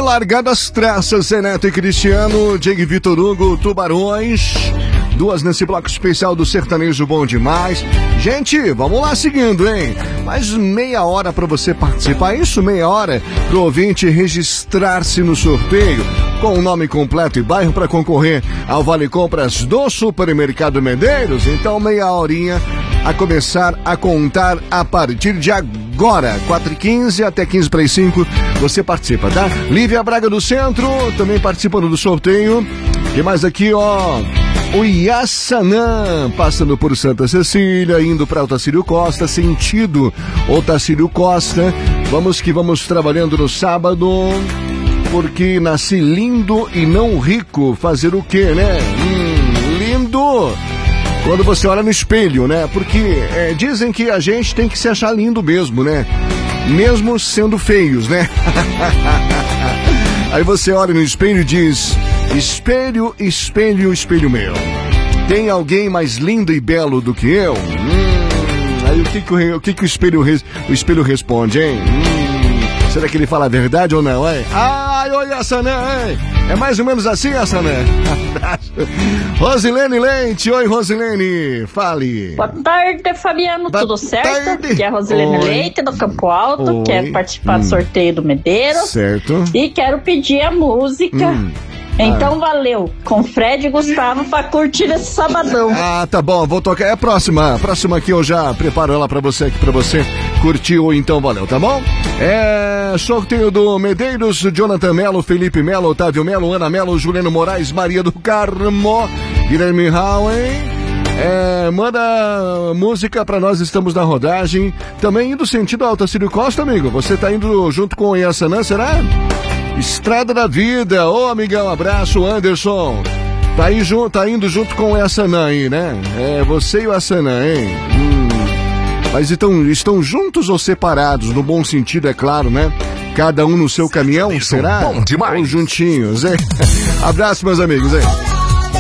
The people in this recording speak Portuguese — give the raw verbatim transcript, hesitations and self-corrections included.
largada as traças, Zé Neto e Cristiano, Diego e Vitor Hugo, Tubarões. Duas nesse bloco especial do Sertanejo Bom Demais. Gente, vamos lá seguindo, hein? Mais meia hora para você participar. Isso, meia hora pro ouvinte registrar-se no sorteio com o nome completo e bairro para concorrer ao Vale Compras do Supermercado Medeiros. Então, meia horinha a começar a contar a partir de agora. quatro e quinze até quinze para as cinco, você participa, tá? Lívia Braga do Centro, também participando do sorteio. E mais aqui, ó... O Iassanã, passando por Santa Cecília, indo para Otacílio Costa, sentido Otacílio Costa. Vamos que vamos trabalhando no sábado, porque nasci lindo e não rico. Fazer o quê, né? Hum, lindo quando você olha no espelho, né? Porque é, dizem que a gente tem que se achar lindo mesmo, né? Mesmo sendo feios, né? Aí você olha no espelho e diz... Espelho, espelho, espelho meu. Tem alguém mais lindo e belo do que eu? Hum, aí o que, que, o, o, que que o, espelho, o espelho responde, hein? Hum, será que ele fala a verdade ou não, hein? Ai, oi, Assanã, hein? É mais ou menos assim, Assanã? Rosilene Leite, oi, Rosilene, fale. Boa tarde, Fabiano, Boa tudo certo? Tarde. Aqui é a Rosilene oi. Leite, do Campo Alto, oi. Quero participar hum. do sorteio do Medeiros. Certo. E quero pedir a música... Hum. Então ah. valeu, com Fred e Gustavo pra curtir esse sabadão. Ah, tá bom, vou tocar. É a próxima, a próxima aqui eu já preparo ela pra você, aqui pra você curtir o Então Valeu, tá bom? É, sorteio do Medeiros, Jonathan Melo, Felipe Melo, Otávio Melo, Ana Melo, Juliano Moraes, Maria do Carmo, Guilherme Howen. É, manda música pra nós, estamos na rodagem. Também indo sentido Otacílio Costa, amigo. Você tá indo junto com o Iassanã, será? Estrada da Vida, ô amigão, abraço, Anderson. Tá, aí, tá indo junto com o Iassanã aí, né? É, você e o Iassanã, hein? Hum. Mas então, estão juntos ou separados? No bom sentido, é claro, né? Cada um no seu caminhão, será? Bom demais. Ou juntinhos, hein? Abraço, meus amigos, hein?